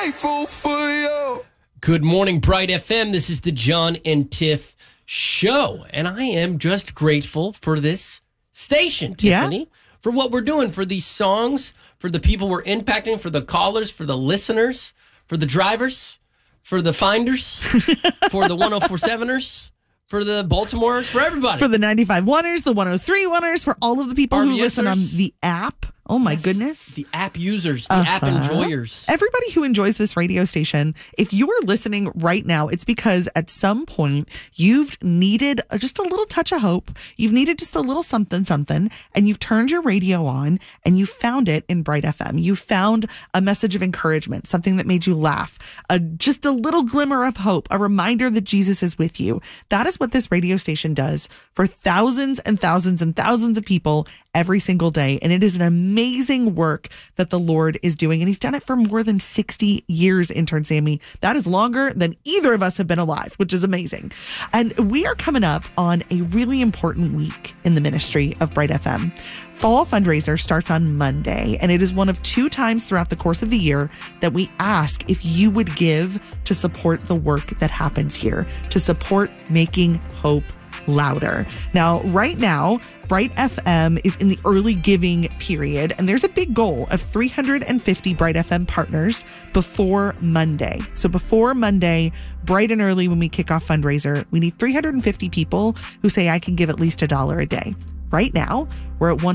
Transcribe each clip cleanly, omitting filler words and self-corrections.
grateful for you. Good morning, Bright FM. This is the John and Tiff Show, and I am just grateful for this station, Tiffany, for what we're doing, for these songs, for the people we're impacting, for the callers, for the listeners, for the drivers, for the finders, for the 104.7ers, for the Baltimoreers, for everybody. For the 95.1ers, the 103.1ers, for all of the people who listen on RBSers. the app. Oh, my goodness. The app users, the app enjoyers. Everybody who enjoys this radio station, if you're listening right now, it's because at some point you've needed just a little touch of hope. You've needed just a little something, and you've turned your radio on and you found it in Bright FM. You found a message of encouragement, something that made you laugh, just a little glimmer of hope, a reminder that Jesus is with you. That is what this radio station does for thousands and thousands and thousands of people every single day. And it is an amazing work that the Lord is doing. And he's done it for more than 60 years, intern Sammy. That is longer than either of us have been alive, which is amazing. And we are coming up on a really important week in the ministry of Bright FM. Fall fundraiser starts on Monday, and it is one of 2 times throughout the course of the year that we ask if you would give to support the work that happens here, to support making hope louder. Now, right now, Bright FM is in the early giving period, and there's a big goal of 350 Bright FM partners before Monday. So before Monday, bright and early when we kick off fundraiser, we need 350 people who say, I can give at least $1 a day. Right now, we're at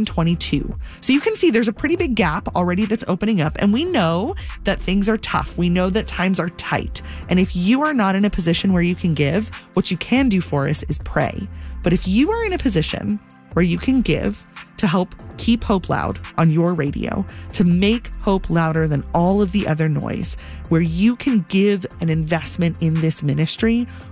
122. So you can see there's a pretty big gap already that's opening up. And we know that things are tough. We know that times are tight. And if you are not in a position where you can give, what you can do for us is pray. But if you are in a position where you can give to help keep hope loud on your radio, to make hope louder than all of the other noise, where you can give an investment in this ministry,